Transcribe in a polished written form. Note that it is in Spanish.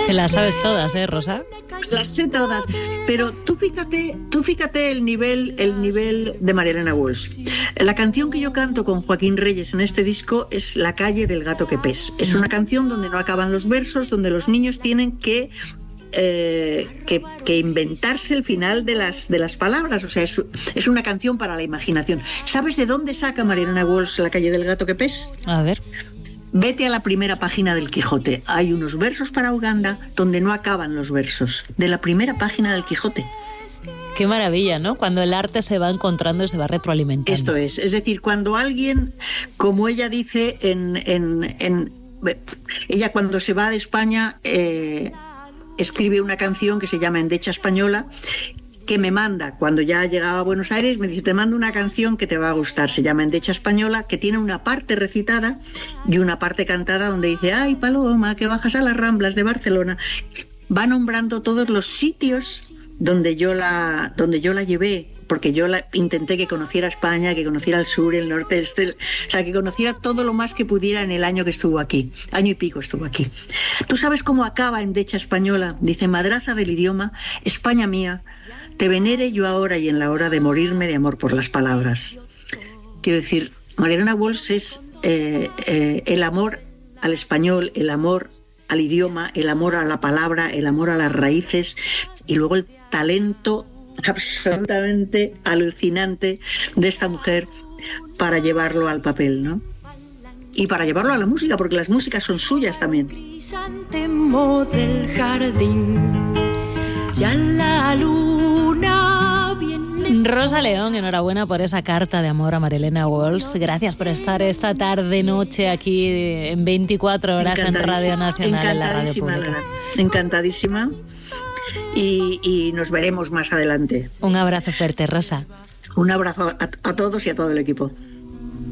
Que las sabes todas, Rosa. Las sé todas, pero tú fíjate el nivel de María Elena Walsh. La canción que yo canto con Joaquín Reyes en este disco es La calle del gato que pes. Es una canción donde no acaban los versos, donde los niños tienen que inventarse el final de las palabras. O sea, es una canción para la imaginación. ¿Sabes de dónde saca María Elena Walsh La calle del gato que pes? A ver. Vete a la primera página del Quijote. Hay unos versos para Uganda donde no acaban los versos. De la primera página del Quijote. Qué maravilla, ¿no? Cuando el arte se va encontrando y se va retroalimentando. Esto es decir, cuando alguien, como ella dice ella cuando se va de España escribe una canción que se llama Endecha Española, que me manda, cuando ya llegaba a Buenos Aires, me dice, te mando una canción que te va a gustar, se llama Endecha Española, que tiene una parte recitada y una parte cantada donde dice, ay, paloma, que bajas a las Ramblas de Barcelona. Va nombrando todos los sitios donde yo la llevé, porque yo intenté que conociera España, que conociera el sur, el norte, o sea, que conociera todo lo más que pudiera en el año que estuvo aquí. Año y pico estuvo aquí. ¿Tú sabes cómo acaba Endecha Española? Dice, madraza del idioma, España mía, te venere yo ahora y en la hora de morirme de amor por las palabras. Quiero decir, María Elena Walsh es el amor al español, el amor al idioma, el amor a la palabra, el amor a las raíces y luego el talento absolutamente alucinante de esta mujer para llevarlo al papel, ¿no? Y para llevarlo a la música, porque las músicas son suyas también. Del jardín, ya la luna viene. Rosa León, enhorabuena por esa carta de amor a María Elena Walsh. Gracias por estar esta tarde-noche aquí en 24 horas en Radio Nacional, en la radio pública. Encantadísima. Y nos veremos más adelante. Un abrazo fuerte, Rosa. Un abrazo a todos y a todo el equipo.